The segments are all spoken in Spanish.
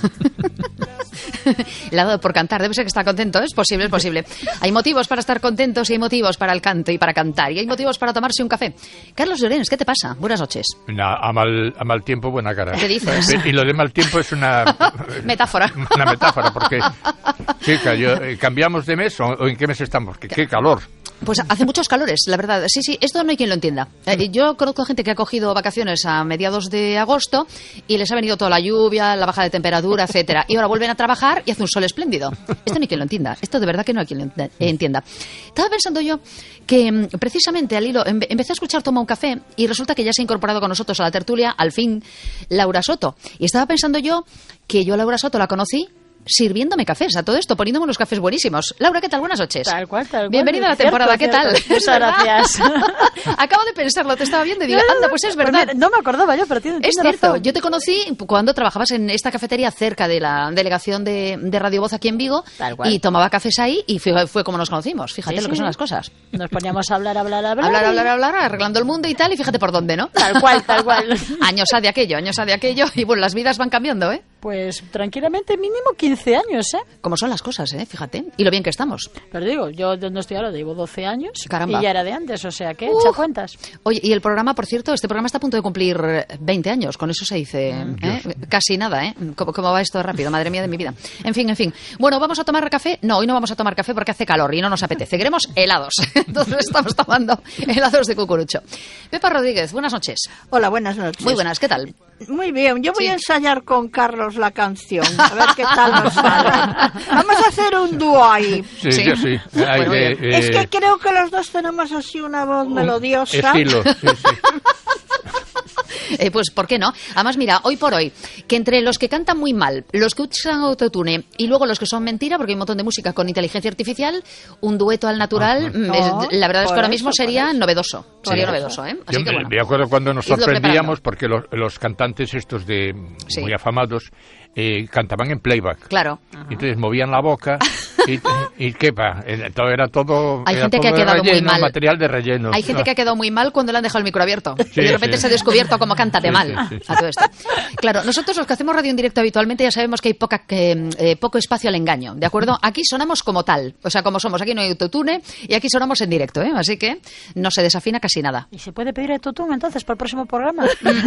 Le ha dado por cantar, debe ser que está contento, es posible, es posible. Hay motivos para estar contentos y hay motivos para el canto y para cantar y hay motivos para tomarse un café. Carlos Llorens, ¿qué te pasa? Buenas noches. A mal tiempo, buena cara. ¿Qué dices? Y lo de mal tiempo es una... metáfora. Una metáfora, porque... Chica, ¿cambiamos de mes o en qué mes estamos? ¡Qué calor! Pues hace muchos calores, la verdad. Sí, esto no hay quien lo entienda. Yo conozco gente que ha cogido vacaciones a mediados de agosto y les ha venido toda la lluvia, la baja de temperatura, etcétera. Y ahora vuelven a trabajar y hace un sol espléndido. Esto no hay quien lo entienda. Esto de verdad que no hay quien lo entienda. Estaba pensando yo que precisamente al hilo empecé a escuchar Toma un café y resulta que ya se ha incorporado con nosotros a la tertulia, al fin, Laura Soto. Y estaba pensando yo que yo a Laura Soto la conocí sirviéndome cafés, a todo esto, poniéndome unos cafés buenísimos. Laura, ¿qué tal? Buenas noches. Tal cual. Bienvenida a la temporada, ¿qué tal? Muchas gracias. Acabo de pensarlo, te estaba viendo y digo, anda, pues es verdad. Pues no me acordaba yo, pero tiene cierto, razón. yo te conocí cuando trabajabas en esta cafetería cerca de la delegación de Radio Voz aquí en Vigo y tomaba cafés ahí y fue como nos conocimos. Fíjate lo que son las cosas. Nos poníamos a hablar, arreglando el mundo y tal, y fíjate por dónde, ¿no? Tal cual. Años ha de aquello, y bueno, las vidas van cambiando, ¿eh? Pues tranquilamente mínimo 15 años, ¿eh? Como son las cosas, fíjate. Y lo bien que estamos. Pero digo, yo donde estoy ahora llevo 12 años. Caramba. Y ya era de antes, o sea que echa cuentas. Oye, y el programa, por cierto, este programa está a punto de cumplir 20 años. Con eso se dice, casi nada, ¿eh? ¿Cómo va esto rápido? Madre mía de mi vida. En fin. Bueno, ¿vamos a tomar café? No, hoy no vamos a tomar café porque hace calor y no nos apetece. Queremos helados. Entonces estamos tomando helados de cucurucho. Pepa Rodríguez, buenas noches. Hola, buenas noches. Muy buenas, ¿qué tal? Muy bien, yo voy a ensayar con Carlos la canción, a ver qué tal nos sale. Vamos a hacer un dúo ahí. Sí. Es que creo que los dos tenemos así una voz melodiosa. Estilo, sí. Pues, ¿por qué no? Además, mira, hoy por hoy, que entre los que cantan muy mal, los que usan autotune y luego los que son mentira, porque hay un montón de música con inteligencia artificial, un dueto al natural, la verdad es que ahora mismo sería novedoso. Sería novedoso, ¿eh? Así yo que, bueno, me acuerdo cuando nos sorprendíamos porque los cantantes estos muy afamados cantaban en playback. Claro. Entonces movían la boca y qué va, era todo. Hay gente todo que ha quedado relleno, muy mal. Material de relleno. Hay gente que ha quedado muy mal cuando le han dejado el micro abierto. Y de repente se ha descubierto cómo cántate mal a todo esto. Claro, nosotros los que hacemos radio en directo habitualmente ya sabemos que hay poco espacio al engaño, ¿de acuerdo? Aquí sonamos como tal, o sea, como somos. Aquí no hay autotune y aquí sonamos en directo, ¿eh? Así que no se desafina casi nada. ¿Y se puede pedir autotune entonces para el próximo programa?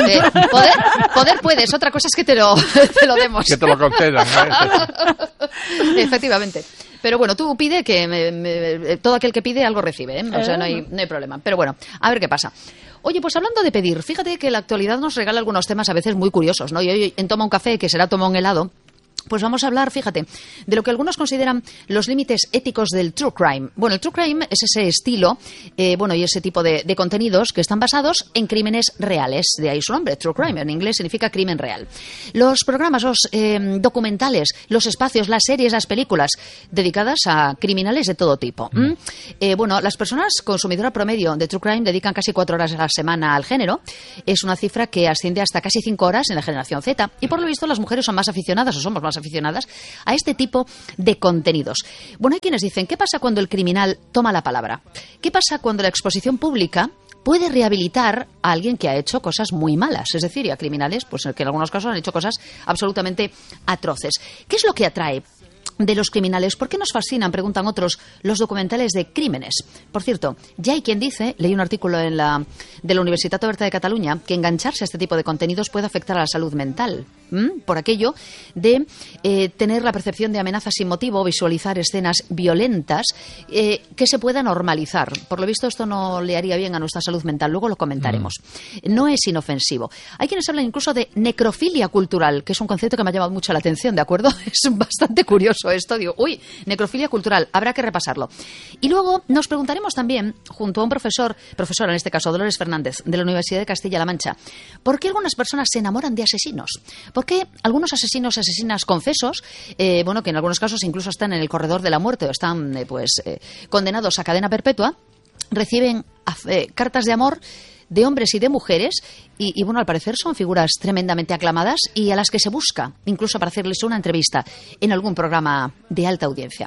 Poder puedes, otra cosa es que te lo demos. Que te lo concedan. Efectivamente. Pero bueno, tú pide que todo aquel que pide algo recibe, ¿eh? O sea, no hay problema. Pero bueno, a ver qué pasa. Oye, pues hablando de pedir, fíjate que la actualidad nos regala algunos temas a veces muy curiosos, ¿no? Y hoy en Toma un café, que será Toma un helado, pues vamos a hablar, fíjate, de lo que algunos consideran los límites éticos del true crime. Bueno, el true crime es ese estilo, y ese tipo de contenidos que están basados en crímenes reales. De ahí su nombre, true crime. En inglés significa crimen real. Los programas, los documentales, los espacios, las series, las películas dedicadas a criminales de todo tipo. Las personas consumidoras promedio de true crime dedican casi 4 horas a la semana al género. Es una cifra que asciende hasta casi 5 horas en la generación Z. Y por lo visto las mujeres son más aficionadas o somos más aficionadas a este tipo de contenidos. Bueno, hay quienes dicen, ¿qué pasa cuando el criminal toma la palabra? ¿Qué pasa cuando la exposición pública puede rehabilitar a alguien que ha hecho cosas muy malas? Es decir, y a criminales, pues que en algunos casos han hecho cosas absolutamente atroces. ¿Qué es lo que atrae de los criminales? ¿Por qué nos fascinan, preguntan otros, los documentales de crímenes? Por cierto, ya hay quien dice, leí un artículo de la Universitat Oberta de Cataluña, que engancharse a este tipo de contenidos puede afectar a la salud mental. Por aquello de tener la percepción de amenazas sin motivo, visualizar escenas violentas que se pueda normalizar. Por lo visto esto no le haría bien a nuestra salud mental, luego lo comentaremos. No es inofensivo. Hay quienes hablan incluso de necrofilia cultural, que es un concepto que me ha llamado mucho la atención, ¿de acuerdo? Es bastante curioso esto, digo, necrofilia cultural, habrá que repasarlo. Y luego nos preguntaremos también, junto a un profesora en este caso, Dolores Fernández, de la Universidad de Castilla-La Mancha, ¿por qué algunas personas se enamoran de asesinos? ¿Por qué algunos asesinas confesos, que en algunos casos incluso están en el corredor de la muerte o están condenados a cadena perpetua, reciben cartas de amor de hombres y de mujeres y al parecer son figuras tremendamente aclamadas y a las que se busca incluso para hacerles una entrevista en algún programa de alta audiencia?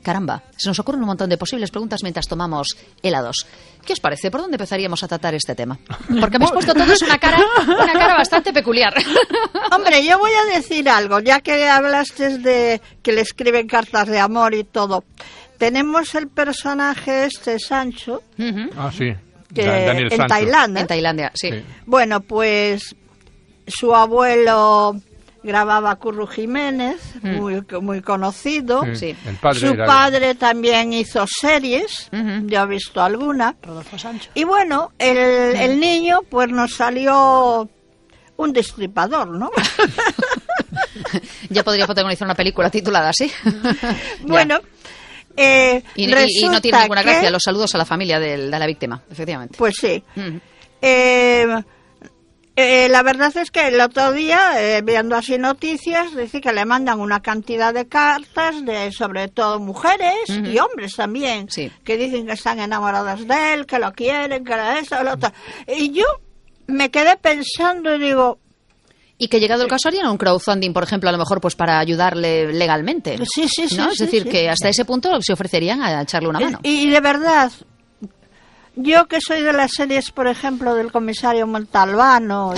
Caramba, se nos ocurren un montón de posibles preguntas mientras tomamos helados. ¿Qué os parece? ¿Por dónde empezaríamos a tratar este tema? Porque habéis puesto todos una cara bastante peculiar. Hombre, yo voy a decir algo, ya que hablaste de que le escriben cartas de amor y todo. Tenemos el personaje Sancho. Ah, sí. Daniel Sancho. Tailandia. En Tailandia, sí. Bueno, pues su abuelo grababa Curro Jiménez, muy conocido. Sí. Su padre también hizo series, yo he visto alguna. Rodolfo Sancho. Y bueno, el niño pues nos salió un destripador, ¿no? Ya podría protagonizar una película titulada así. Bueno, y no tiene ninguna gracia los saludos a la familia de la víctima, efectivamente. Pues sí. La verdad es que el otro día, viendo así noticias, dice que le mandan una cantidad de cartas de sobre todo mujeres y hombres también, que dicen que están enamoradas de él, que lo quieren, que eso, lo otro. Y yo me quedé pensando y digo... Y que llegado el caso harían un crowdfunding, por ejemplo, a lo mejor pues para ayudarle legalmente. Sí, ¿no? Es decir, que hasta ese punto se ofrecerían a echarle una mano. Y de verdad... Yo que soy de las series, por ejemplo, del comisario Montalbano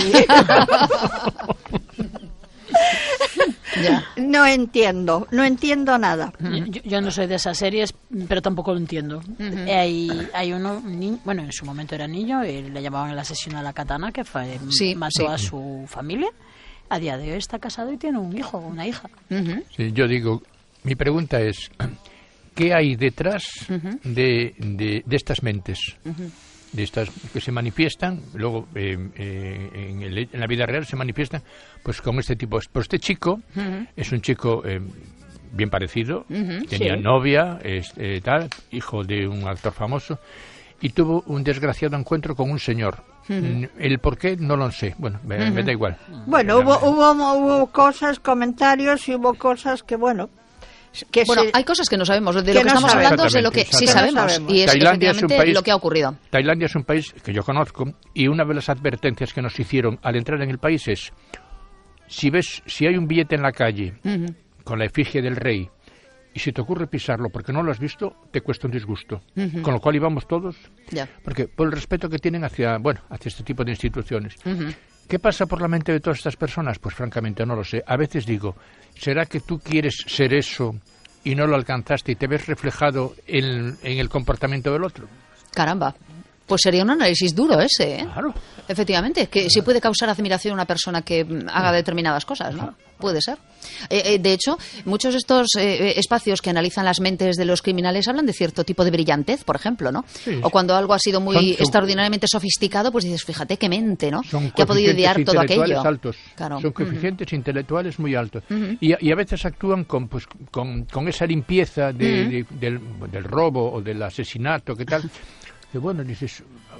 no entiendo nada. Yo no soy de esas series, pero tampoco lo entiendo. Hay uno, bueno, en su momento era niño, y le llamaban el asesino a la katana, que mató a su familia. A día de hoy está casado y tiene un hijo o una hija. Sí, yo digo, mi pregunta es... ¿Qué hay detrás de estas mentes? De estas que se manifiestan, luego en la vida real se manifiestan pues con este tipo. Pues este chico es un chico bien parecido, tenía novia, tal, hijo de un actor famoso, y tuvo un desgraciado encuentro con un señor. El por qué no lo sé. Bueno, me da igual. Bueno, hubo cosas, comentarios y hubo cosas que, bueno... hay cosas que no sabemos. De lo que estamos hablando es de lo que sí sabemos. Y es efectivamente lo que ha ocurrido. Tailandia es un país que yo conozco y una de las advertencias que nos hicieron al entrar en el país es si hay un billete en la calle con la efigie del rey y si te ocurre pisarlo porque no lo has visto, te cuesta un disgusto. Con lo cual íbamos todos, porque por el respeto que tienen hacia este tipo de instituciones. ¿Qué pasa por la mente de todas estas personas? Pues francamente no lo sé. A veces digo, ¿será que tú quieres ser eso y no lo alcanzaste y te ves reflejado en el comportamiento del otro? Caramba. Pues sería un análisis duro ese, ¿eh? Claro. Efectivamente, que sí puede causar admiración a una persona que haga determinadas cosas, ¿no? Puede ser. De hecho, muchos de estos espacios que analizan las mentes de los criminales hablan de cierto tipo de brillantez, por ejemplo, ¿no? Sí. O cuando algo ha sido muy extraordinariamente sofisticado, pues dices, fíjate qué mente, ¿no? Que ha podido idear todo aquello. Altos. Claro. Son coeficientes intelectuales muy altos. Y a veces actúan con esa limpieza del robo o del asesinato, ¿qué tal? Que bueno, dices,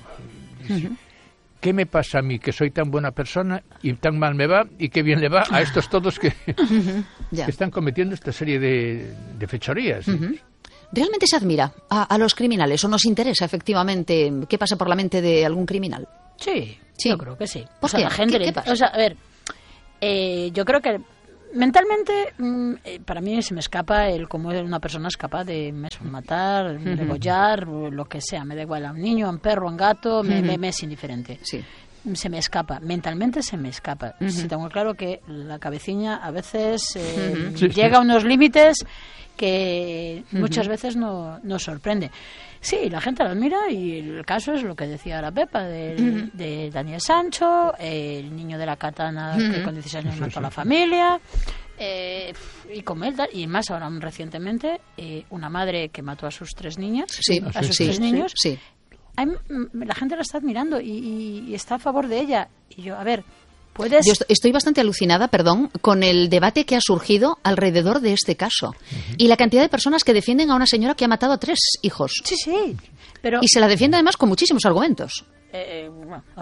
¿qué me pasa a mí que soy tan buena persona y tan mal me va y qué bien le va a estos todos que están cometiendo esta serie de fechorías? ¿Realmente se admira a los criminales o nos interesa efectivamente qué pasa por la mente de algún criminal? Sí, yo creo que sí. ¿Por qué? La gente ¿Qué pasa? O sea, a ver, yo creo que mentalmente, para mí se me escapa el cómo una persona es capaz de matar, degollar, lo que sea. Me da igual a un niño, a un perro, a un gato, me es indiferente. Sí. Se me escapa, mentalmente se me escapa. Sí, tengo claro que la cabecilla a veces llega a unos límites que muchas veces nos sorprende. Sí, la gente lo admira y el caso es lo que decía ahora Pepa, de Daniel Sancho, el niño de la katana que con 16 años mató a la familia, y como él, y más ahora recientemente, una madre que mató a sus 3 niñas, a sus 3 niños. Sí. La gente la está admirando y está a favor de ella. Y yo, a ver... Yo estoy bastante alucinada, con el debate que ha surgido alrededor de este caso. Y la cantidad de personas que defienden a una señora que ha matado a 3 hijos. Sí. Pero... Y se la defiende además con muchísimos argumentos.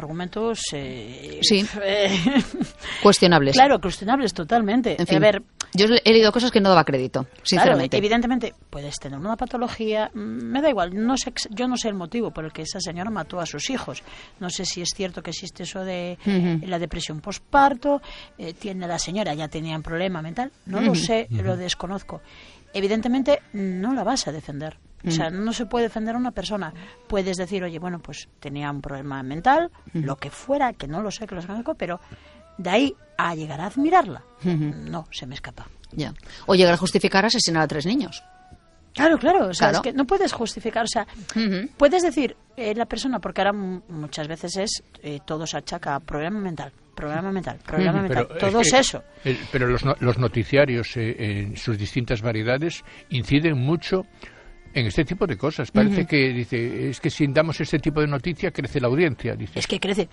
Argumentos... cuestionables. Claro, cuestionables totalmente. En fin. A ver, Yo he leído cosas que no daba crédito, sinceramente. Claro, evidentemente, puedes tener una patología, me da igual, yo no sé el motivo por el que esa señora mató a sus hijos. No sé si es cierto que existe eso de la depresión postparto, la señora ya tenía un problema mental, no lo sé, lo desconozco. Evidentemente, no la vas a defender. O sea, no se puede defender a una persona. Puedes decir, oye, bueno, pues tenía un problema mental, lo que fuera, que no lo sé, que lo desconozco, pero de ahí a llegar a admirarla, no, se me escapa. Ya. O llegar a justificar asesinar a 3 niños. Claro, o sea, es que no puedes justificar, o sea, puedes decir la persona, porque ahora muchas veces todo se achaca a problema mental, todo es eso. Pero los noticiarios en sus distintas variedades inciden mucho en este tipo de cosas. Parece que dice, es que si damos este tipo de noticia crece la audiencia. Dice. Es que crece.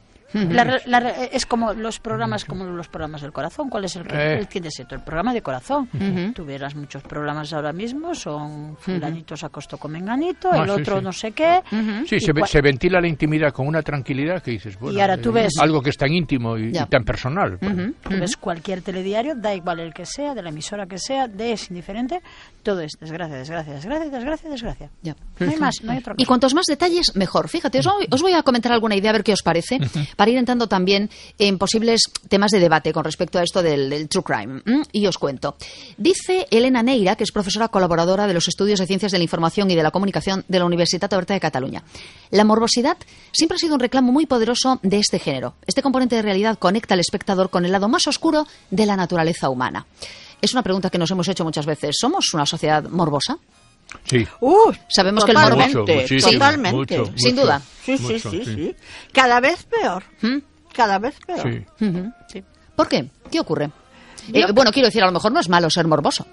Es como los programas del corazón. ¿Cuál es el que es esto? El programa de corazón. Tú verás muchos programas ahora mismo, son fulanito se acostó con menganito, el otro no sé qué. Sí, se ventila la intimidad con una tranquilidad que dices, bueno, y ahora tú ves algo que es tan íntimo y tan personal. Tú ves cualquier telediario, da igual el que sea, de la emisora que sea, es indiferente, todo es desgracia. Ya. No hay más, no hay otra cosa. Y cuantos más detalles, mejor. Fíjate, os voy a comentar alguna idea, a ver qué os parece, para ir entrando también en posibles temas de debate con respecto a esto del true crime. Y os cuento. Dice Elena Neira, que es profesora colaboradora de los estudios de Ciencias de la Información y de la Comunicación de la Universitat Oberta de Cataluña. La morbosidad siempre ha sido un reclamo muy poderoso de este género. Este componente de realidad conecta al espectador con el lado más oscuro de la naturaleza humana. Es una pregunta que nos hemos hecho muchas veces. ¿Somos una sociedad morbosa? Sí. Sabemos que el morbo... Totalmente. Mucho, sin duda. Sí. Cada vez peor. Cada vez peor. Sí. ¿Por qué? ¿Qué ocurre? Bueno, quiero decir, a lo mejor no es malo ser morboso.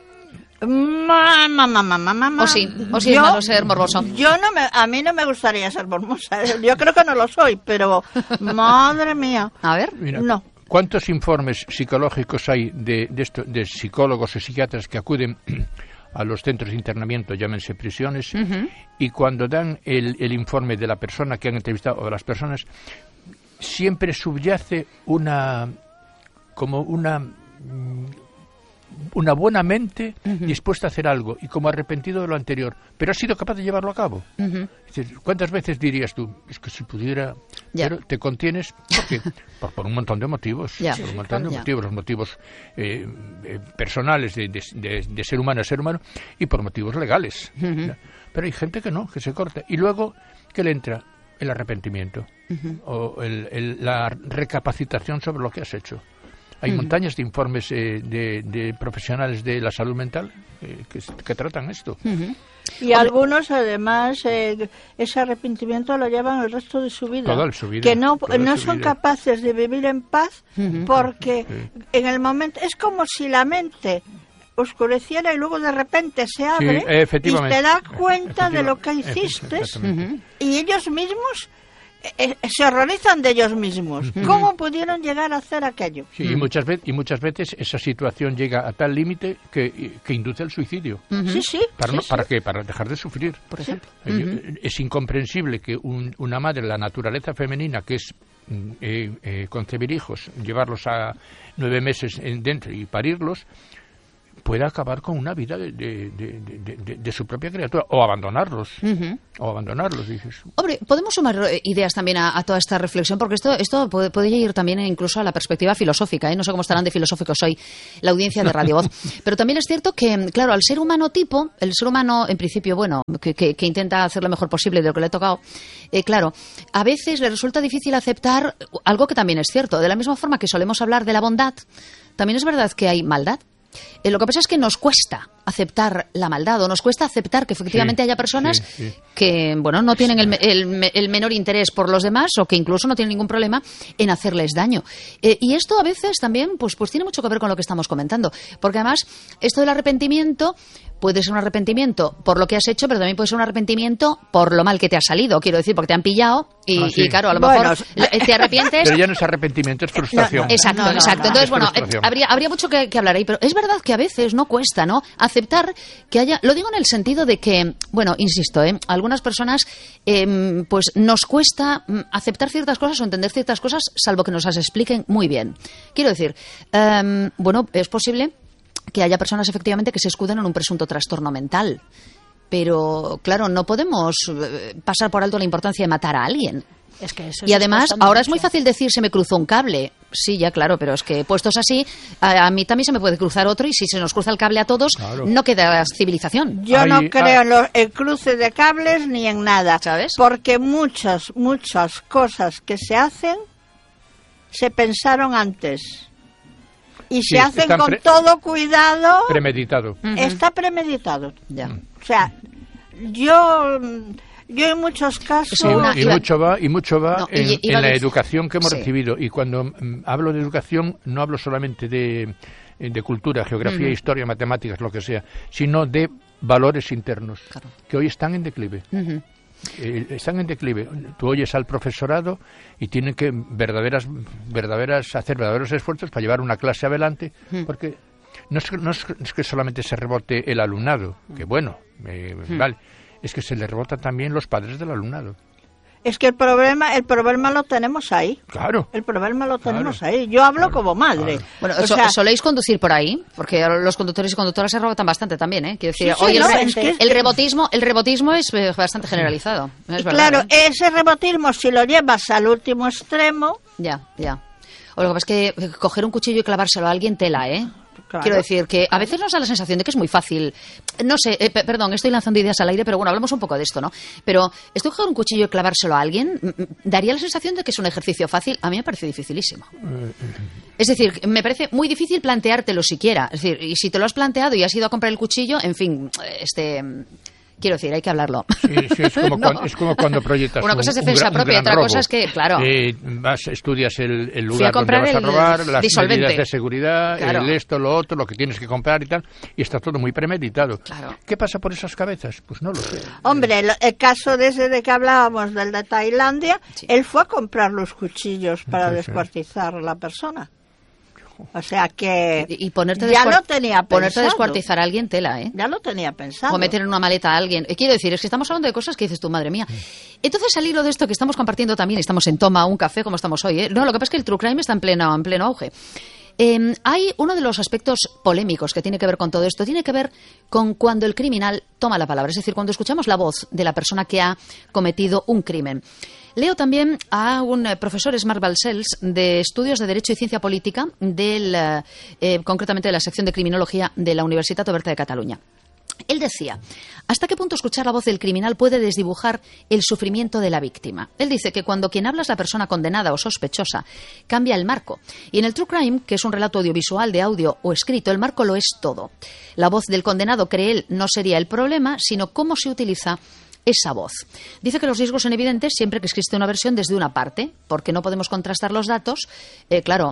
O sí es malo ser morboso. A mí no me gustaría ser morbosa. Yo creo que no lo soy, pero madre mía. A ver. Mira, no. ¿Cuántos informes psicológicos hay de psicólogos o psiquiatras que acuden a los centros de internamiento, llámense prisiones, y cuando dan el informe de la persona que han entrevistado o de las personas, siempre subyace una buena mente dispuesta a hacer algo y como arrepentido de lo anterior, pero ha sido capaz de llevarlo a cabo. ¿Cuántas veces dirías tú? Es que si pudiera... Pero te contienes por un montón de motivos. Los motivos personales de ser humano a ser humano y por motivos legales. Pero hay gente que no, que se corta. Y luego, ¿qué le entra? El arrepentimiento o la recapacitación sobre lo que has hecho. Hay montañas de informes de profesionales de la salud mental que tratan esto. Y algunos, además, ese arrepentimiento lo llevan el resto de su vida. Toda su vida. Que no son capaces de vivir en paz porque en el momento... Es como si la mente oscureciera y luego de repente se abre y te das cuenta de lo que hiciste y ellos mismos... se horrorizan de ellos mismos. ¿Cómo pudieron llegar a hacer aquello? Sí, y muchas veces esa situación llega a tal límite que induce al suicidio. ¿Para qué? Para dejar de sufrir. Por ejemplo. Es incomprensible que una madre, la naturaleza femenina, que es concebir hijos, llevarlos a 9 meses dentro y parirlos, pueda acabar con una vida de su propia criatura o abandonarlos. Dices. Hombre, podemos sumar ideas también a toda esta reflexión, porque esto puede ir también incluso a la perspectiva filosófica, no sé cómo estarán de filosóficos hoy la audiencia de Radio Voz, pero también es cierto que, claro, al ser humano tipo, el ser humano en principio, bueno, que intenta hacer lo mejor posible de lo que le ha tocado, claro, a veces le resulta difícil aceptar algo que también es cierto. De la misma forma que solemos hablar de la bondad, también es verdad que hay maldad. Lo que pasa es que nos cuesta aceptar la maldad o nos cuesta aceptar que efectivamente haya personas que, bueno, no tienen el menor interés por los demás o que incluso no tienen ningún problema en hacerles daño. Y esto a veces también pues tiene mucho que ver con lo que estamos comentando, porque además esto del arrepentimiento puede ser un arrepentimiento por lo que has hecho, pero también puede ser un arrepentimiento por lo mal que te ha salido, quiero decir, porque te han pillado y claro, a lo mejor te arrepientes. Pero ya no es arrepentimiento, es frustración. Exacto. Entonces, bueno, habría mucho que hablar ahí, pero es verdad que a veces no cuesta, ¿no?, aceptar que haya... Lo digo en el sentido de que, bueno, insisto, algunas personas pues nos cuesta aceptar ciertas cosas o entender ciertas cosas, salvo que nos las expliquen muy bien. Quiero decir, bueno, es posible que haya personas efectivamente que se escuden en un presunto trastorno mental. Pero, claro, no podemos pasar por alto la importancia de matar a alguien. Es que eso y además, ahora mucho. Es muy fácil decir se me cruzó un cable. Sí, ya claro, pero es que puestos así, a mí también se me puede cruzar otro y si se nos cruza el cable a todos, claro, no queda civilización. Yo no creo en el cruce de cables ni en nada, ¿sabes? Porque muchas cosas que se hacen se pensaron antes. Y se hacen con todo cuidado. Premeditado. Está premeditado. Ya. O sea, yo en muchos casos... Sí, y mucho va en la educación que hemos recibido. Y cuando hablo de educación, no hablo solamente de cultura, geografía, historia, matemáticas, lo que sea, sino de valores internos, claro, que hoy están en declive. Están en declive. Tú oyes al profesorado y tienen que hacer verdaderos esfuerzos para llevar una clase adelante, porque no es que solamente se rebote el alumnado, que bueno, vale, es que se le rebotan también los padres del alumnado. Es que el problema lo tenemos ahí. Claro. El problema lo tenemos ahí. Yo hablo como madre. Bueno, ¿soléis conducir por ahí? Porque los conductores y conductoras se rebotan bastante también, ¿eh? Quiero decir, hoy el rebotismo es bastante generalizado. Es verdad, claro, ese rebotismo, si lo llevas al último extremo... Ya. O lo que pasa es que coger un cuchillo y clavárselo a alguien, tela, ¿eh? Claro. Quiero decir que a veces nos da la sensación de que es muy fácil. No sé, perdón, estoy lanzando ideas al aire, pero bueno, hablamos un poco de esto, ¿no? Pero esto de coger un cuchillo y clavárselo a alguien daría la sensación de que es un ejercicio fácil. A mí me parece dificilísimo. Es decir, me parece muy difícil planteártelo siquiera. Es decir, y si te lo has planteado y has ido a comprar el cuchillo, en fin, quiero decir, hay que hablarlo. Sí, es como cuando proyectas una cosa es defensa propia y otra cosa es que, claro... estudias el lugar donde vas a robar, las medidas de seguridad, claro, lo otro, lo que tienes que comprar y tal, y está todo muy premeditado. Claro. ¿Qué pasa por esas cabezas? Pues no lo sé. Hombre, el caso de ese de que hablábamos, del de Tailandia, él fue a comprar los cuchillos para descuartizar a la persona. O sea que y ponerte ya lo tenía pensado. Ponerte a descuartizar a alguien, tela, ¿eh? Ya lo tenía pensado. O meter en una maleta a alguien. Quiero decir, es que estamos hablando de cosas que dices tú, madre mía. Entonces, al hilo de esto que estamos compartiendo también, estamos en Toma, un café, como estamos hoy, ¿eh? No, lo que pasa es que el true crime está en pleno auge. Hay uno de los aspectos polémicos que tiene que ver con todo esto, tiene que ver con cuando el criminal toma la palabra, es decir, cuando escuchamos la voz de la persona que ha cometido un crimen. Leo también a un profesor, Marc Balcells, de Estudios de Derecho y Ciencia Política, concretamente de la sección de Criminología de la Universitat Oberta de Cataluña. Él decía, ¿hasta qué punto escuchar la voz del criminal puede desdibujar el sufrimiento de la víctima? Él dice que cuando quien habla es la persona condenada o sospechosa, cambia el marco. Y en el True Crime, que es un relato audiovisual de audio o escrito, el marco lo es todo. La voz del condenado, cree él, no sería el problema, sino cómo se utiliza esa voz. Dice que los riesgos son evidentes siempre que existe una versión desde una parte, porque no podemos contrastar los datos. Claro,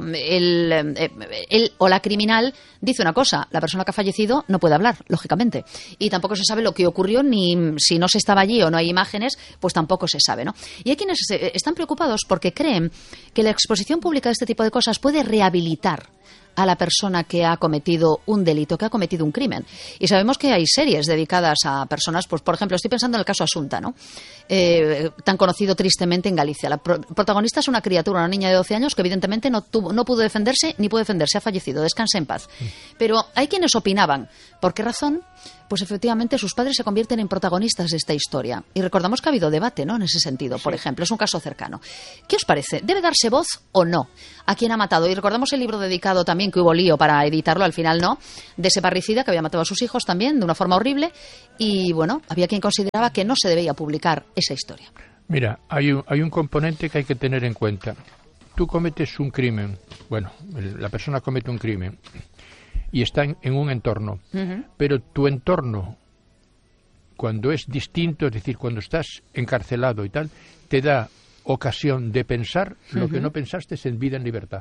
él o la criminal dice una cosa, la persona que ha fallecido no puede hablar, lógicamente, y tampoco se sabe lo que ocurrió, ni si no se estaba allí o no hay imágenes, pues tampoco se sabe, ¿no? Y hay quienes están preocupados porque creen que la exposición pública de este tipo de cosas puede rehabilitar a la persona que ha cometido un delito, que ha cometido un crimen. Y sabemos que hay series dedicadas a personas, pues por ejemplo, estoy pensando en el caso Asunta, ¿no? Tan conocido tristemente en Galicia. La protagonista es una criatura, una niña de 12 años que evidentemente no pudo defenderse, ni puede defenderse, ha fallecido, descansa en paz. Pero hay quienes opinaban, ¿por qué razón? Pues efectivamente sus padres se convierten en protagonistas de esta historia. Y recordamos que ha habido debate, ¿no?, en ese sentido, por ejemplo. Es un caso cercano. ¿Qué os parece? ¿Debe darse voz o no a quien ha matado? Y recordamos el libro dedicado también, que hubo lío para editarlo, al final no, de ese parricida que había matado a sus hijos también, de una forma horrible. Y bueno, había quien consideraba que no se debía publicar esa historia. Mira, hay un componente que hay que tener en cuenta. Tú cometes un crimen, bueno, la persona comete un crimen y está en un entorno, pero tu entorno, cuando es distinto, es decir, cuando estás encarcelado y tal, te da ocasión de pensar lo que no pensaste en vida en libertad.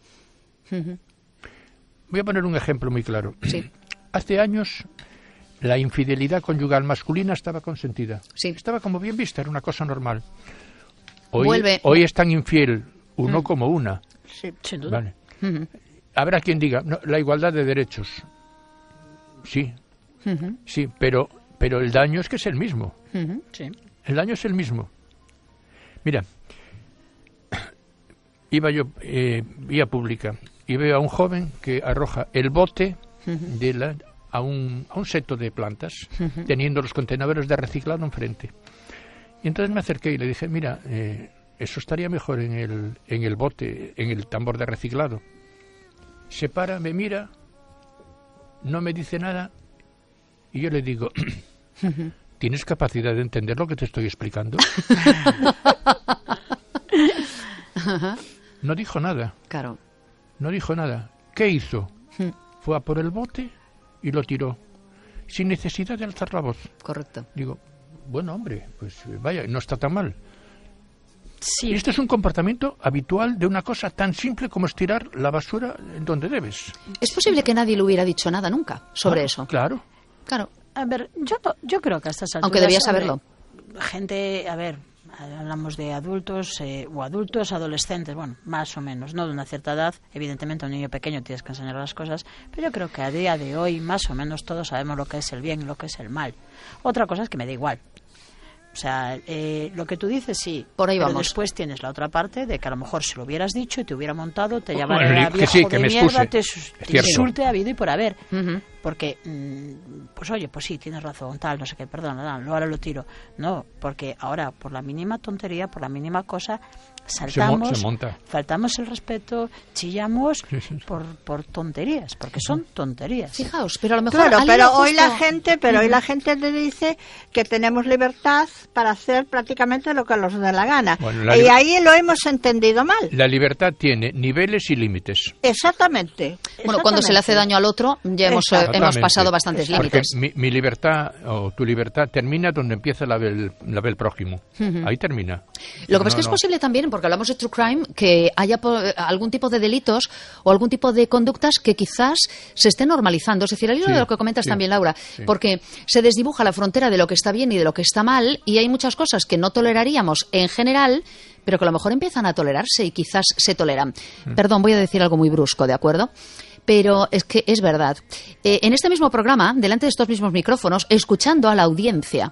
Voy a poner un ejemplo muy claro. Sí. Hace años la infidelidad conyugal masculina estaba consentida. Sí. Estaba como bien vista, era una cosa normal. Hoy es tan infiel uno como una. Sí, sin duda. Vale. Habrá quien diga, no, la igualdad de derechos. Sí, sí, pero el daño es que es el mismo. Sí. El daño es el mismo. Mira, iba yo vía pública y veo a un joven que arroja el bote a un seto de plantas, teniendo los contenedores de reciclado enfrente. Y entonces me acerqué y le dije, mira, eso estaría mejor en el bote, en el tambor de reciclado. Se para, me mira, no me dice nada, y yo le digo, ¿tienes capacidad de entender lo que te estoy explicando? No dijo nada. Claro. No dijo nada. ¿Qué hizo? Fue a por el bote y lo tiró, sin necesidad de alzar la voz. Correcto. Digo, bueno, hombre, pues vaya, no está tan mal. Sí. Y esto es un comportamiento habitual de una cosa tan simple como estirar la basura en donde debes. ¿Es posible que nadie le hubiera dicho nada nunca sobre eso? Claro. Claro. A ver, yo creo que a estas alturas... Aunque debía saberlo. Gente, a ver, hablamos de adultos o adultos, adolescentes, bueno, más o menos, no de una cierta edad. Evidentemente a un niño pequeño tienes que enseñar las cosas, pero yo creo que a día de hoy más o menos todos sabemos lo que es el bien y lo que es el mal. Otra cosa es que me da igual. O sea, lo que tú dices, sí. Por ahí pero vamos. Después tienes la otra parte de que a lo mejor si lo hubieras dicho y te hubiera montado, te llamaría viejo que de me mierda, excuse. te insulte a habido y por haber. Porque, pues oye, pues sí, tienes razón, tal, no sé qué, perdón, ahora lo tiro. No, porque ahora, por la mínima tontería, por la mínima cosa, saltamos, faltamos el respeto, chillamos por tonterías, porque son tonterías. Fijaos, pero a lo mejor... Claro, pero hoy la gente te dice que tenemos libertad para hacer prácticamente lo que nos dé la gana. Bueno, y ahí lo hemos entendido mal. La libertad tiene niveles y límites. Exactamente. Bueno, cuando se le hace daño al otro, ya hemos pasado bastantes límites. Porque mi libertad o tu libertad termina donde empieza la del prójimo. Ahí termina. Lo que pasa es que es posible también, porque hablamos de true crime, que haya algún tipo de delitos o algún tipo de conductas que quizás se esté normalizando. Es decir, al hilo de lo que comentas también, Laura, porque se desdibuja la frontera de lo que está bien y de lo que está mal, y hay muchas cosas que no toleraríamos en general, pero que a lo mejor empiezan a tolerarse y quizás se toleran. Perdón, voy a decir algo muy brusco, ¿de acuerdo? Pero es que es verdad. En este mismo programa, delante de estos mismos micrófonos, escuchando a la audiencia,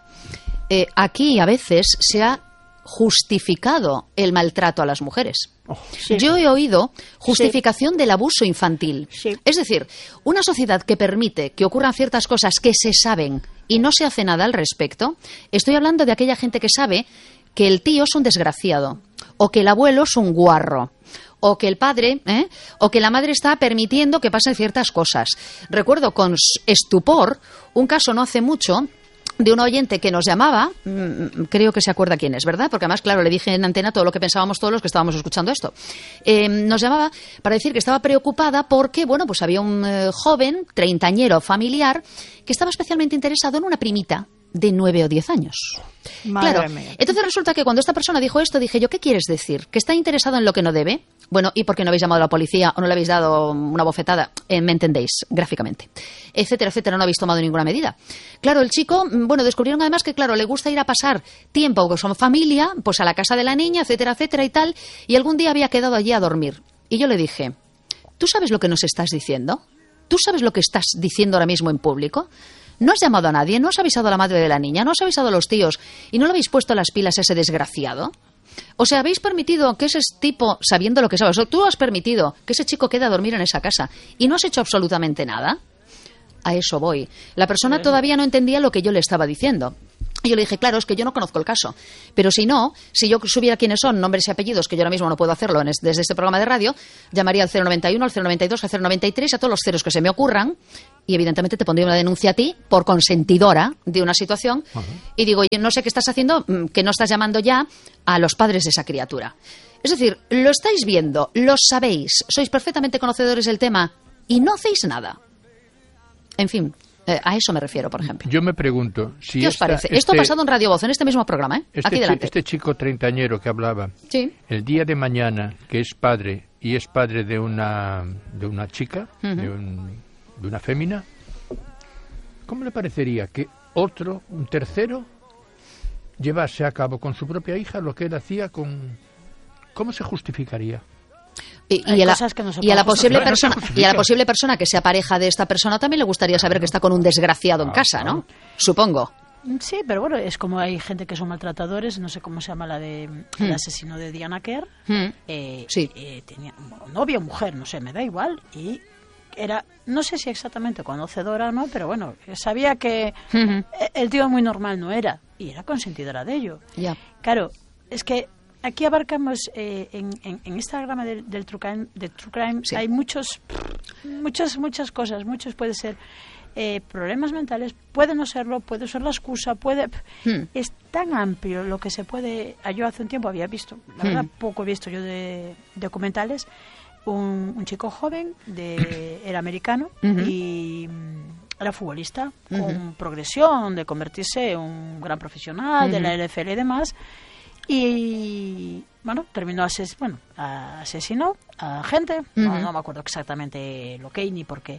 aquí a veces se ha justificado el maltrato a las mujeres. Yo he oído justificación del abuso infantil. Es decir, una sociedad que permite que ocurran ciertas cosas que se saben y no se hace nada al respecto. Estoy hablando de aquella gente que sabe que el tío es un desgraciado, o que el abuelo es un guarro, o que el padre, o que la madre está permitiendo que pasen ciertas cosas. Recuerdo con estupor un caso no hace mucho de un oyente que nos llamaba, creo que se acuerda quién es, ¿verdad? Porque además, claro, le dije en antena todo lo que pensábamos todos los que estábamos escuchando esto. Nos llamaba para decir que estaba preocupada porque, bueno, pues había un joven, treintañero familiar, que estaba especialmente interesado en una primita de 9 o 10 años. Claro, entonces resulta que cuando esta persona dijo esto, dije yo, ¿qué quieres decir? ¿Que está interesado en lo que no debe? Bueno, ¿y por qué no habéis llamado a la policía o no le habéis dado una bofetada? Me entendéis, gráficamente. Etcétera, etcétera, no habéis tomado ninguna medida. Claro, el chico, bueno, descubrieron además que, claro, le gusta ir a pasar tiempo con su familia, pues a la casa de la niña, etcétera, etcétera y tal, y algún día había quedado allí a dormir. Y yo le dije, ¿tú sabes lo que nos estás diciendo? ¿Tú sabes lo que estás diciendo ahora mismo en público? No has llamado a nadie, no has avisado a la madre de la niña, no has avisado a los tíos y no le habéis puesto las pilas a ese desgraciado. O sea, habéis permitido que ese tipo, sabiendo lo que sabes, tú has permitido que ese chico quede a dormir en esa casa y no has hecho absolutamente nada. A eso voy. La persona todavía no entendía lo que yo le estaba diciendo. Y yo le dije, claro, es que yo no conozco el caso. Pero si yo supiera quiénes son, nombres y apellidos, que yo ahora mismo no puedo hacerlo desde este programa de radio, llamaría al 091, al 092, al 093, a todos los ceros que se me ocurran, y evidentemente te pondría una denuncia a ti por consentidora de una situación. Y digo, no sé qué estás haciendo, que no estás llamando ya a los padres de esa criatura. Es decir, lo estáis viendo, lo sabéis, sois perfectamente conocedores del tema y no hacéis nada. En fin, a eso me refiero, por ejemplo. Yo me pregunto si ¿qué os parece? Esto ha pasado en Radio Voz, en este mismo programa, aquí delante. Este chico treintañero que hablaba, el día de mañana, que es padre y es padre de una chica, de una fémina, ¿cómo le parecería que un tercero, llevase a cabo con su propia hija lo que él hacía con... ¿Cómo se justificaría? Y a la posible persona que sea pareja de esta persona también le gustaría saber que está con un desgraciado en casa, ¿no? Supongo. Sí, pero bueno, es como hay gente que son maltratadores, no sé cómo se llama el asesino de Diana Kerr. Tenía novia o mujer, no sé, me da igual, y era, no sé si exactamente conocedora o no, pero bueno, sabía que el tío muy normal no era, y era consentidora de ello. Claro, es que aquí abarcamos, en esta rama del true crime hay muchas cosas, puede ser problemas mentales, puede no serlo, puede ser la excusa, es tan amplio lo que se puede. Yo hace un tiempo había visto, la verdad poco he visto yo de documentales, un chico joven, era americano y era futbolista, con progresión de convertirse en un gran profesional de la NFL y demás, y bueno, terminó asesinó a gente, no me acuerdo exactamente lo que ni por qué,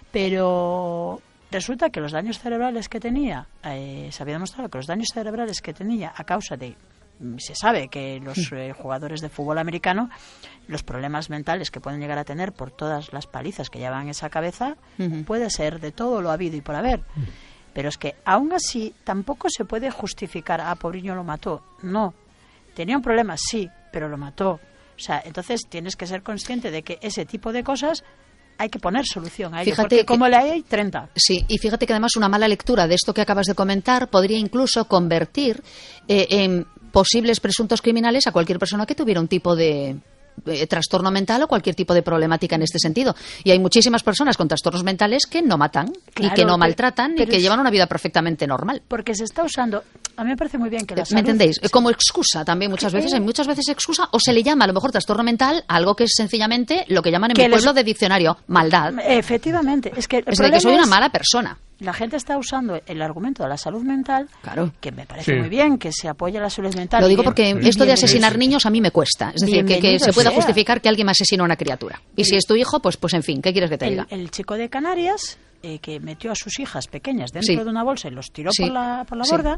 pero resulta que los daños cerebrales que tenía, se había demostrado que los daños cerebrales que tenía a causa de, se sabe que los jugadores de fútbol americano, los problemas mentales que pueden llegar a tener por todas las palizas que llevan en esa cabeza, puede ser de todo lo habido y por haber. Pero es que aún así tampoco se puede justificar, pobreño lo mató. No, tenía un problema, sí, pero lo mató. O sea, entonces tienes que ser consciente de que ese tipo de cosas hay que poner solución a ello, porque como la hay 30. Sí, y fíjate que además una mala lectura de esto que acabas de comentar podría incluso convertir en posibles presuntos criminales a cualquier persona que tuviera un tipo de trastorno mental o cualquier tipo de problemática en este sentido. Y hay muchísimas personas con trastornos mentales que no matan, claro, y que no maltratan y que llevan una vida perfectamente normal. Porque se está usando, a mí me parece muy bien que la salud... ¿Me entendéis? Como excusa también muchas veces, hay muchas veces excusa, o se le llama a lo mejor trastorno mental a algo que es sencillamente lo que llaman en mi pueblo de diccionario, maldad. Efectivamente. Es que de que soy una mala persona. La gente está usando el argumento de la salud mental, claro, que me parece muy bien, que se apoya la salud mental. Lo digo porque esto de asesinar niños a mí me cuesta. Es decir, que se pueda justificar que alguien me asesina a una criatura. Y si es tu hijo, pues en fin, ¿qué quieres que te diga? El chico de Canarias, que metió a sus hijas pequeñas dentro de una bolsa y los tiró por la borda,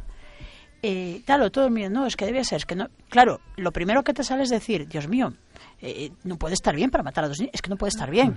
claro, todo el mundo, no, es que debía ser, es que no. Claro, lo primero que te sale es decir, Dios mío, no puede estar bien para matar a dos niños, es que no puede estar bien.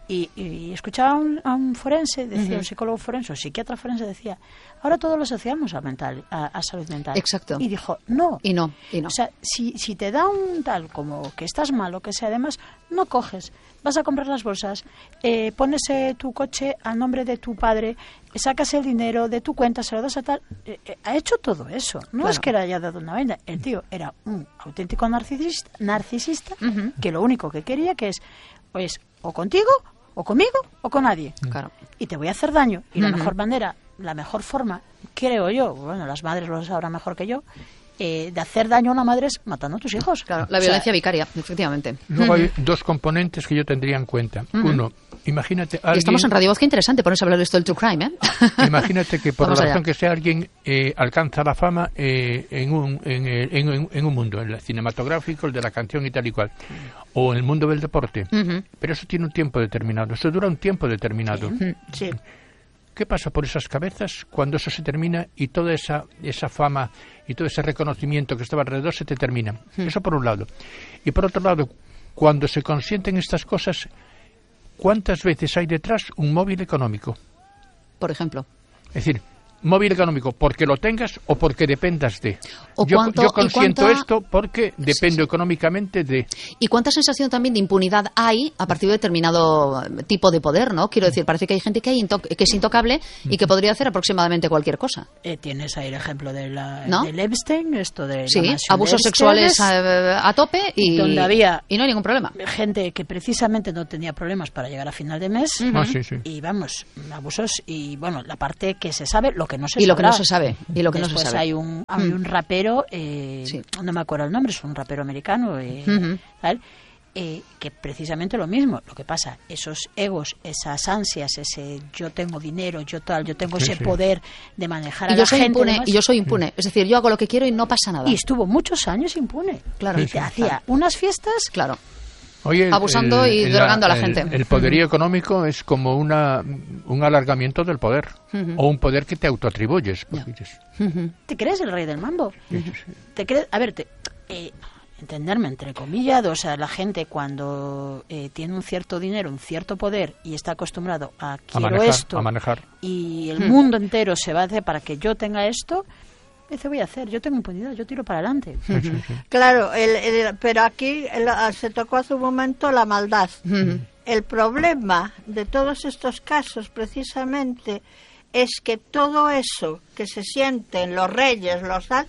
Y escuchaba a un forense, decía, un psicólogo forense, un psiquiatra forense, decía, ahora todos lo asociamos a salud mental. Exacto. Y dijo, no. Y no. O sea, si te da un tal como que estás mal o que sea, además, no coges, vas a comprar las bolsas, pones tu coche a nombre de tu padre, sacas el dinero de tu cuenta, se lo das a tal. Ha hecho todo eso. No es que le haya dado una vaina. El tío era un auténtico narcisista que lo único que quería que es, pues, o contigo, o conmigo, o con nadie. Claro. Y te voy a hacer daño. Y la mejor manera, la mejor forma, creo yo, bueno, las madres lo sabrán mejor que yo, de hacer daño a una madre es matando a tus hijos. Claro, la violencia vicaria, efectivamente. Luego hay dos componentes que yo tendría en cuenta. Uno, imagínate alguien... Estamos en Radio Voz, qué interesante ponerse a hablar de esto del true crime, ¿eh? Imagínate que por la razón que sea alguien alcanza la fama en un mundo, en el cinematográfico, el de la canción y tal y cual, o en el mundo del deporte. Pero eso tiene un tiempo determinado, eso dura un tiempo determinado. Sí. ¿Qué pasa por esas cabezas cuando eso se termina y toda esa fama y todo ese reconocimiento que estaba alrededor se te termina? Eso por un lado. Y por otro lado, cuando se consienten estas cosas, ¿cuántas veces hay detrás un móvil económico? Por ejemplo. Es decir, móvil económico porque lo tengas o porque dependas de. Yo consiento esto porque dependo económicamente de. ¿Y cuánta sensación también de impunidad hay a partir de determinado tipo de poder, no? Quiero decir, parece que hay gente que es intocable y que podría hacer aproximadamente cualquier cosa. Tienes ahí el ejemplo de ¿no? del Epstein, esto de abusos sexuales a tope y no hay ningún problema. Gente que precisamente no tenía problemas para llegar a final de mes y vamos, abusos y bueno, la parte que se sabe, lo que no se sabe. Lo que no se sabe. Y lo que después no se sabe. Hay un rapero, no me acuerdo el nombre, es un rapero americano, ¿vale? Que precisamente lo mismo. Lo que pasa, esos egos, esas ansias, ese yo tengo dinero, yo tengo ese poder de manejar a la gente. Y yo soy impune. Es decir, yo hago lo que quiero y no pasa nada. Y estuvo muchos años impune. Claro. Y te hacía unas fiestas. Claro. Oye, abusando y drogando a la gente. El poderío económico es como un alargamiento del poder, o un poder que te autoatribuyes. ¿Te crees el rey del mambo? ¿Te crees? A ver, entenderme entre comillas, o sea, la gente cuando tiene un cierto dinero, un cierto poder y está acostumbrado a manejar, y el mundo entero se va a hacer para que yo tenga esto. ¿Qué voy a hacer? Yo tengo impunidad, yo tiro para adelante. Claro, pero aquí se tocó hace un momento la maldad. el problema de todos estos casos precisamente es que todo eso que se sienten los reyes, los tal,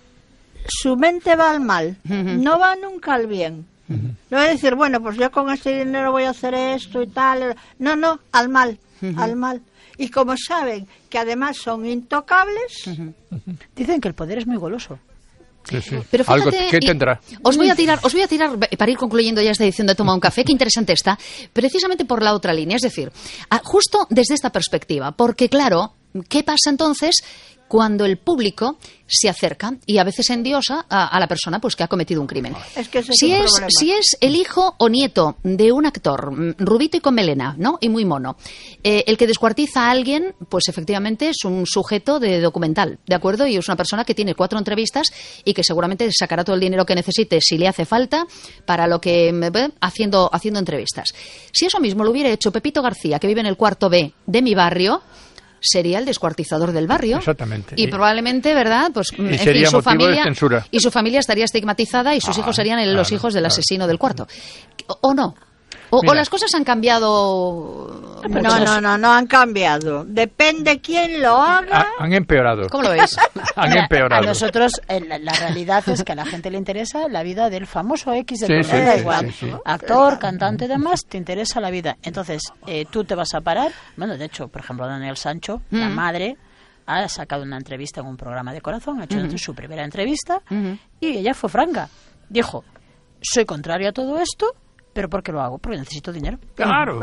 su mente va al mal, no va nunca al bien. No es decir, bueno, pues yo con este dinero voy a hacer esto y tal. No, al mal, al mal. Y como saben que además son intocables... Dicen que el poder es muy goloso. Sí. Pero fíjate, algo que tendrá. Os voy a tirar para ir concluyendo ya esta edición de Toma un Café, qué interesante está, precisamente por la otra línea, es decir, justo desde esta perspectiva, porque claro, ¿qué pasa entonces cuando el público se acerca y a veces endiosa a la persona pues que ha cometido un crimen? Es que si es el hijo o nieto de un actor rubito y con melena, ¿no? Y muy mono, el que descuartiza a alguien, pues efectivamente es un sujeto de documental, ¿de acuerdo? Y es una persona que tiene 4 entrevistas y que seguramente sacará todo el dinero que necesite si le hace falta para lo que haciendo entrevistas. Si eso mismo lo hubiera hecho Pepito García, que vive en el cuarto B de mi barrio, sería el descuartizador del barrio. Exactamente. Y probablemente, ¿verdad? Pues y sería su motivo familia, de censura. Y su familia estaría estigmatizada y sus hijos serían los hijos del asesino del cuarto. ¿O no? ¿O las cosas han cambiado? No han cambiado. Depende quién lo haga. Han empeorado. ¿Cómo lo ves? Han empeorado. A nosotros, la realidad es que a la gente le interesa la vida del famoso X del sí, da igual. Sí. Actor, cantante y demás, te interesa la vida. Entonces, tú te vas a parar. Bueno, de hecho, por ejemplo, Daniel Sancho, la madre, ha sacado una entrevista en un programa de Corazón, ha hecho su primera entrevista y ella fue franca. Dijo, soy contrario a todo esto, ¿pero por qué lo hago? Porque necesito dinero. Claro.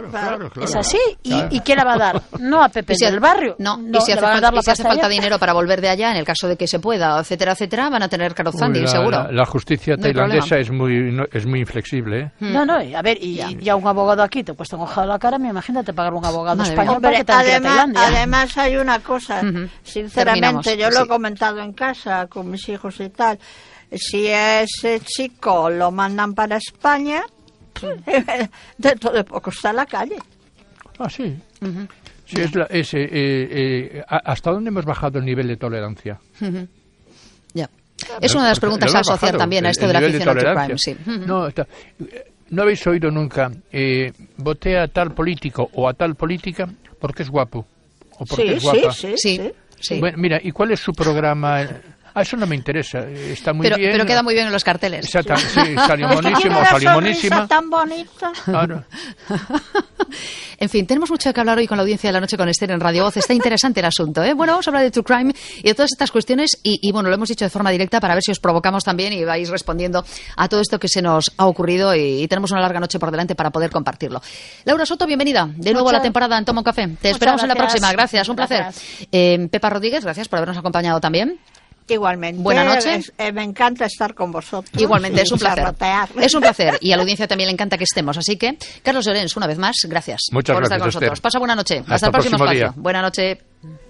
Es así. ¿Y quién la va a dar? No a Pepe del barrio. No, y si hace falta dinero para volver de allá, en el caso de que se pueda, etcétera, van a tener crowdfunding, seguro. La justicia tailandesa es muy inflexible, ¿eh? No, a ver, y ya un abogado aquí te cuesta un ojado a la cara, imagínate pagar un abogado español para que te vaya a Tailandia. Además hay una cosa, sinceramente, yo lo he comentado en casa con mis hijos y tal, si ese chico lo mandan para España, dentro de poco está en la calle. Sí. Sí, ¿hasta dónde hemos bajado el nivel de tolerancia? Ya. Es una de las preguntas a asociar también a esto de la ficción true crime. Sí. ¿No habéis oído nunca voté a tal político o a tal política porque es guapo? ¿O porque es guapa? Sí. Bueno, mira, ¿y cuál es su programa? Eso no me interesa, está muy bien. Pero queda muy bien en los carteles. Exacto, sí, salió monísimo, salió monísima. Tan bonita. Claro. En fin, tenemos mucho que hablar hoy con la audiencia de la noche con Esther en Radio Voz. Está interesante el asunto, ¿eh? Bueno, vamos a hablar de True Crime y de todas estas cuestiones y bueno, lo hemos dicho de forma directa para ver si os provocamos también y vais respondiendo a todo esto que se nos ha ocurrido y tenemos una larga noche por delante para poder compartirlo. Laura Soto, bienvenida de nuevo a la temporada en Toma un Café. Te esperamos en la próxima. Gracias, un placer. Pepa Rodríguez, gracias por habernos acompañado también. Igualmente. Buenas noches. Me encanta estar con vosotros. Igualmente, es un placer. Es un placer. Y a la audiencia también le encanta que estemos. Así que, Carlos Llorens, una vez más, gracias por estar con nosotros. Esther. Pasa buena noche. Hasta el próximo espacio. Buena noche.